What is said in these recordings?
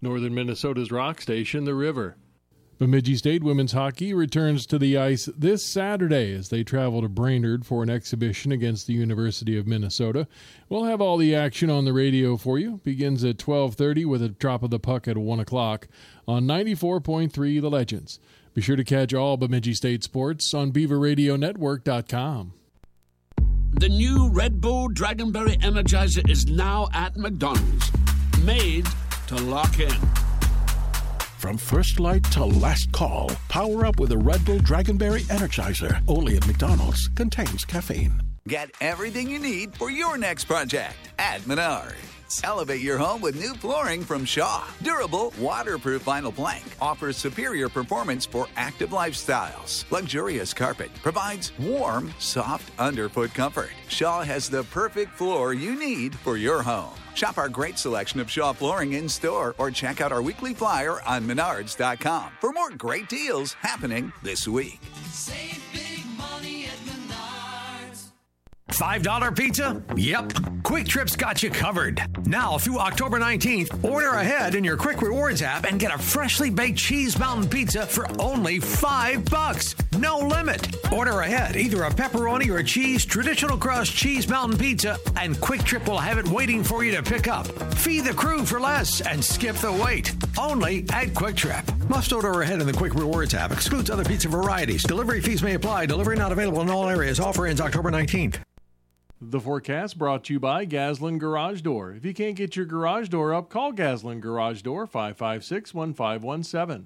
Northern Minnesota's rock station, The River. Bemidji State women's hockey returns to the ice this Saturday as they travel to Brainerd for an exhibition against the University of Minnesota. We'll have all the action on the radio for you. Begins at 12:30 with a drop of the puck at 1 o'clock on 94.3 The Legends. Be sure to catch all Bemidji State sports on BeaverRadioNetwork.com. The new Red Bull Dragonberry Energizer is now at McDonald's. Made to lock in. From first light to last call, power up with a Red Bull Dragonberry Energizer. Only at McDonald's. Contains caffeine. Get everything you need for your next project at Menards. Elevate your home with new flooring from Shaw. Durable, waterproof vinyl plank offers superior performance for active lifestyles. Luxurious carpet provides warm, soft underfoot comfort. Shaw has the perfect floor you need for your home. Shop our great selection of Shaw flooring in store or check out our weekly flyer on Menards.com for more great deals happening this week. Save big money at Menards. $5 pizza? Yep. Quick Trip's got you covered. Now through October 19th, order ahead in your Quick Rewards app and get a freshly baked cheese mountain pizza for only $5. No limit. Order ahead either a pepperoni or cheese traditional crust cheese mountain pizza, and Quick Trip will have it waiting for you to pick up. Feed the crew for less and skip the wait. Only at Quick Trip. Must order ahead in the Quick Rewards app. Excludes other pizza varieties. Delivery fees may apply. Delivery not available in all areas. Offer ends October 19th. The forecast brought to you by Gaslin Garage Door. If you can't get your garage door up, call Gaslin Garage Door, 556-1517.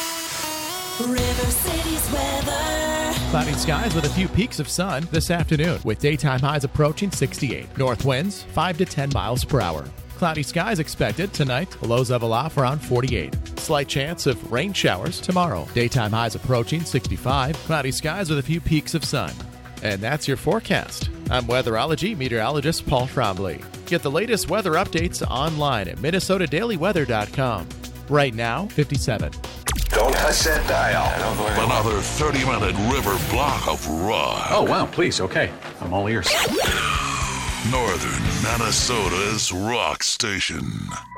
River City's weather. Cloudy skies with a few peaks of sun this afternoon, with daytime highs approaching 68. North winds 5 to 10 miles per hour. Cloudy skies expected tonight. Lows level off around 48. Slight chance of rain showers tomorrow. Daytime highs approaching 65. Cloudy skies with a few peaks of sun. And that's your forecast. I'm weatherology meteorologist Paul Trombley. Get the latest weather updates online at MinnesotaDailyWeather.com. Right now, 57. Don't touch that dial. Another 30-minute river block of rock. Oh, wow, please, okay. I'm all ears. Northern Minnesota's rock station.